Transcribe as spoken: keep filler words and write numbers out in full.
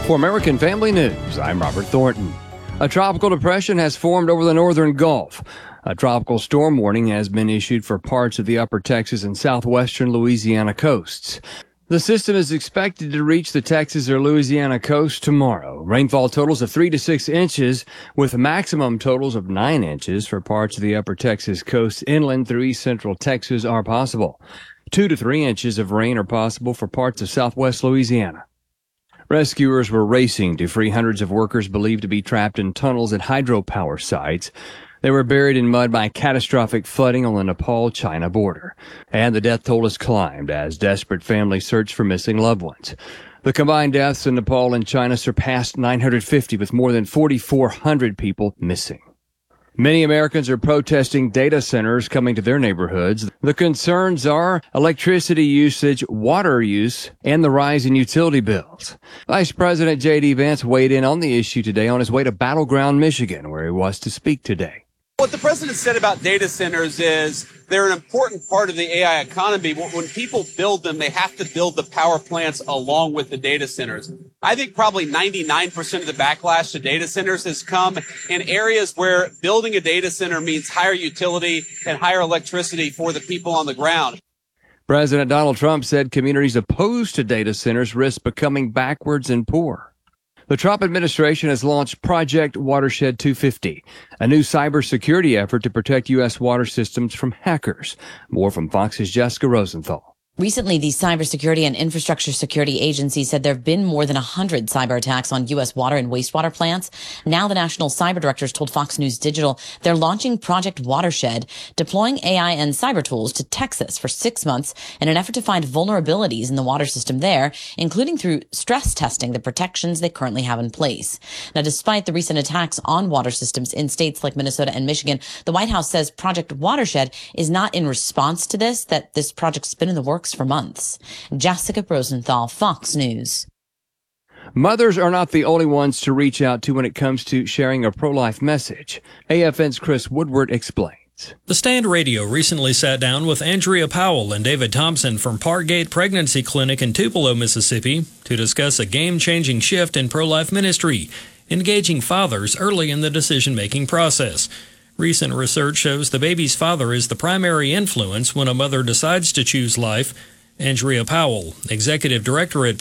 For American Family News, I'm Robert Thornton. A tropical depression has formed over the northern Gulf. A tropical storm warning has been issued for parts of the upper Texas and southwestern Louisiana coasts. The system is expected to reach the Texas or Louisiana coast tomorrow. Rainfall totals of three to six inches, with maximum totals of nine inches for parts of the upper Texas coast inland through east central Texas are possible. Two to three inches of rain are possible for parts of southwest Louisiana. Rescuers were racing to free hundreds of workers believed to be trapped in tunnels at hydropower sites. They were buried in mud by catastrophic flooding on the Nepal-China border. And the death toll has climbed as desperate families search for missing loved ones. The combined deaths in Nepal and China surpassed nine hundred fifty, with more than forty-four hundred people missing. Many Americans are protesting data centers coming to their neighborhoods. The concerns are electricity usage, water use, and the rise in utility bills. Vice President J D Vance weighed in on the issue today on his way to Battleground, Michigan, where he was to speak today. What the president said about data centers is they're an important part of the A I economy. When people build them, they have to build the power plants along with the data centers. I think probably ninety-nine percent of the backlash to data centers has come in areas where building a data center means higher utility and higher electricity for the people on the ground. President Donald Trump said communities opposed to data centers risk becoming backwards and poor. The Trump administration has launched Project Watershed two fifty, a new cybersecurity effort to protect U S water systems from hackers. More from Fox's Jessica Rosenthal. Recently, the Cybersecurity and Infrastructure Security Agency said there have been more than one hundred cyber attacks on U S water and wastewater plants. Now the National Cyber Directors told Fox News Digital they're launching Project Watershed, deploying A I and cyber tools to Texas for six months in an effort to find vulnerabilities in the water system there, including through stress testing the protections they currently have in place. Now, despite the recent attacks on water systems in states like Minnesota and Michigan, the White House says Project Watershed is not in response to this, that this project's been in the works for months. Jessica Rosenthal, Fox News. Mothers are not the only ones to reach out to when it comes to sharing a pro-life message. A F N's Chris Woodward explains. The Stand Radio recently sat down with Andrea Powell and David Thompson from Parkgate Pregnancy Clinic in Tupelo, Mississippi, to discuss a game-changing shift in pro-life ministry, engaging fathers early in the decision-making process. Recent research shows the baby's father is the primary influence when a mother decides to choose life. Andrea Powell, executive director at